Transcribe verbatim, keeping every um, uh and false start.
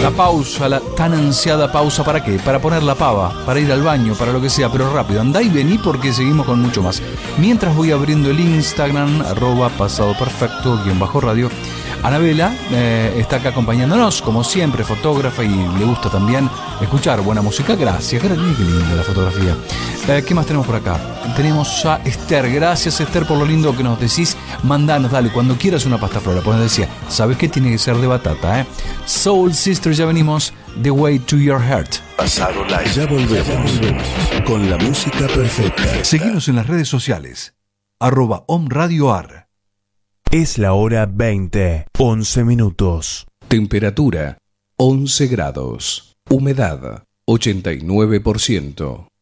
La pausa, la tan ansiada pausa, ¿para qué? Para poner la pava, para ir al baño, para lo que sea, pero rápido, andá y vení porque seguimos con mucho más. Mientras voy abriendo el Instagram, arroba pasado perfecto, guión bajo radio. Anabela eh, está acá acompañándonos, como siempre, fotógrafa, y le gusta también escuchar buena música. Gracias, qué linda la fotografía. Eh, ¿Qué más tenemos por acá? Tenemos a Esther. Gracias, Esther, por lo lindo que nos decís. Mandanos, dale, cuando quieras una pasta flora. Pues decía, ¿sabes qué? Tiene que ser de batata, ¿eh? Soul Sister, ya venimos. The Way to Your Heart. Pasado Live. Ya volvemos con la música perfecta. Seguimos en las redes sociales. Arroba Om Radio Ar. Es la hora veinte, once minutos. Temperatura once grados. Humedad ochenta y nueve por ciento.